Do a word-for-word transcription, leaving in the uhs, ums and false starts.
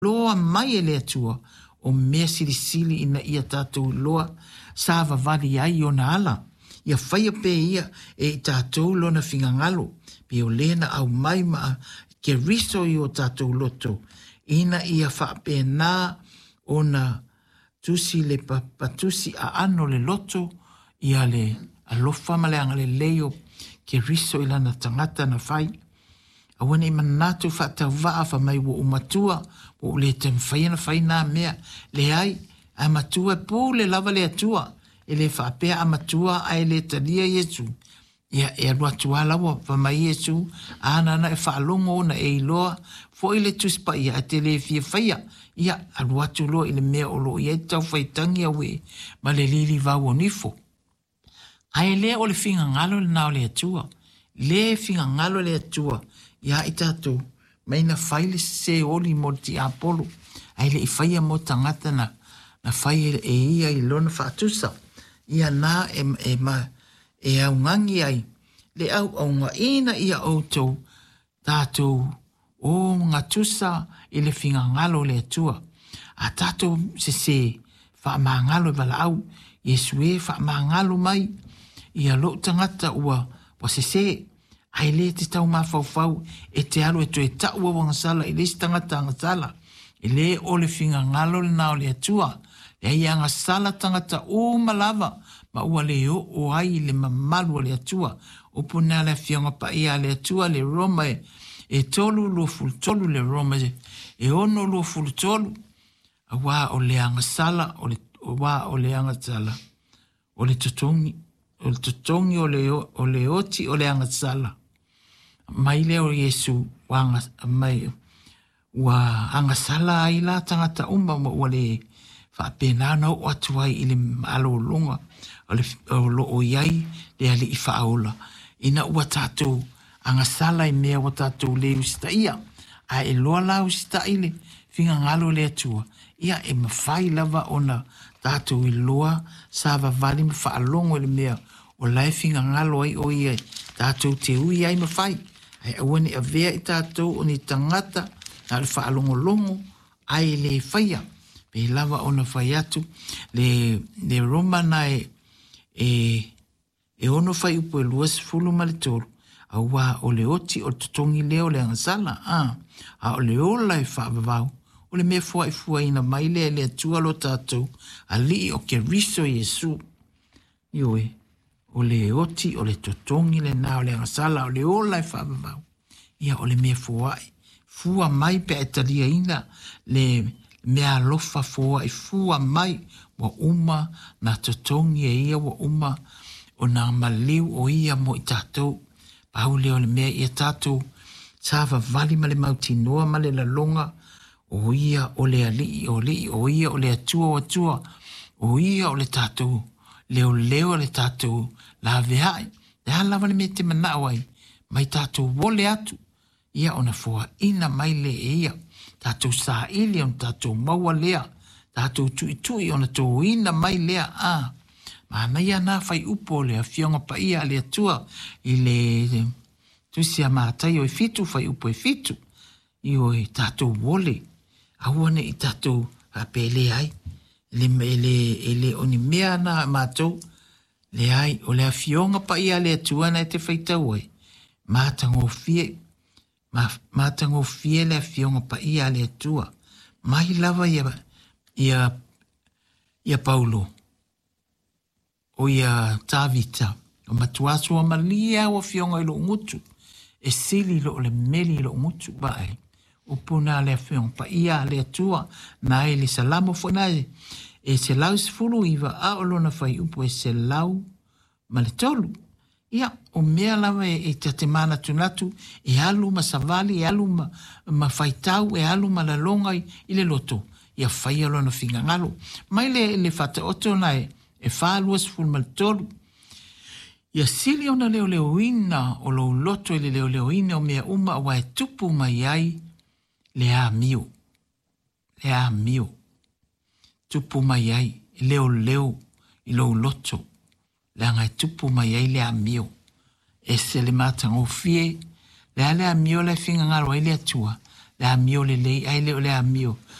loa mai e le atua o mea silisili ina ia tātou loa sa vavali ai o na ala. Ia whaia pe ia e i tātou lona fingangalo pe o lena au mai maa ke riso i o tātou loto. Ina ia whape nā o na tusi le patusi a ano le loto ia le alofa maleanga le leo ke riso i lana tangata na whai. Awane i manatu whatau waa wha mai wo umatua wo le te mwhaina whai nā mea le ai a matua pō le lava le atua e le whapea a matua ai le talia Yesu. Ia e arua tua lawa wha mai Yesu anana e whaalongo na e iloa fo i le tuspa ia a te le fia whaia. Ia arua tu loa i le mea o lo ia tau whaitangi awe ma le lili vau o nifo. Ai le o le finga ngalo le nao le atua. Le finga ngalo le atua. Ia i tātou, mai na whaile se oli mo ti Apollo, ai le i whaia mo tangata na, na whaia e ia i lona whaatusa. Ia nā e, e, ma, e au ngangi ai, le au au ngā ina ia outou, tātou o ngā tusa i le whinga ngalo le atua. A tātou se se wha maa ngalo i wala au, Yesu e wha maa ngalo mai, ia lo tangata ua, wa se se, ai le te tau mawhauwhau e te alu e tu e tau o wangasala i le tangata angasala. E le o le whinga ngalo le nao le atua. Le ai angasala tangata o malava ma ua le o o ai le mamalu le atua. O puna le whionga pa ia le atua le Roma e, e tolu lo ful tolu le Roma e, e ono lo ful tolu. A wā o le angasala o le o wā o le angasala o le tutongi o le tutongi o le, o le oti o le angasala. Mai leo Yesu wanga mai wa anga sala ai la tangata umba mo wale fa pena no atu ai ile alo longa ole lo o yai le ali fa ola ina wa tatu anga sala i mea wa tatu le usta ia a e lo la usta ile finga ngalo le tua ia e mafai lava ona tatu i loa sava vali fa longo le mea o lai finga ngalo ai o ia tatu te ui ai mafai. Ai awane a vea i tātou o ni tangata na le whaalongolongo ai le whaia. Pe lava o na whai atu le, le Roma na e, e, e ono whai upo e luas fulu ma le tolu. A wā o le oti o tutongi leo le angasala. A, a o le ola e whaavavau. O le mea fua i fua ina mai le le atua lo tātou a li o ke riso Yesu. Ioe. O le oti, o le totongi, le nā, o le angasala, o le ola e whaavavau. Ia o le mea fuai. Fua mai pe e talia ina, le mea lofa fuai, fua mai wa uma na totongi e ia wa uma o nā maliu o ia mo i tātou. Pau leo le mea ia tātou, tāwa vali ma le mautinoa ma le lalonga, o ia o le ali, o li, o ia o le atua o atua, o ia o le tātou. Leo leo le tātou la veai. Le halawa le me te manao ai. Mai tātou wole atu. Ia ona fua ina mai le e ia. Tātou sa ili on tātou maua lea. Tātou tui tui ona tō ina mai lea a. Ma na ia nā whai upo le a fionga pa ia le atua. I le tusia mātai o i fitu whai upo i fitu. I o i tātou wole. Awane i tātou apele ai. Le ele ele oni mea na mātou le ai o le afionga pa ia le atua na te whaitau ai mātango fie ma, mātango fie le afionga pa ia le atua mai lava ia ia ia Paulo o ia Tavita o matuasu o malia o afionga ilo ngutu e sili lo le meli ilo ngutu bai o puna le afionga pa ia le atua na ele salamo fonai e se lau se fulu iwa a o lona whai upo e se lau ma le tolu. Ia, o mea lawa e, e te mana tunatu, e alu ma savali, e alu ma, ma whaitau, e alu ma la longa i, i le loto. Ia whai alo na whinga ngalo. Mai le, le whata oto na e, e whaalua se fulu ma le tolu. Ia sili ona leo leo ina o lo loto i le leo leo ina o mea uma wa e tupu mai ai le a mio. Le a mio. Tupu mai ai, leo leo, i lo loto. Le angai tupu mai ai le amio. E se le matanga o fie, le ale amio le finga ngaro ai le atua. le amio le lei ai le o le amio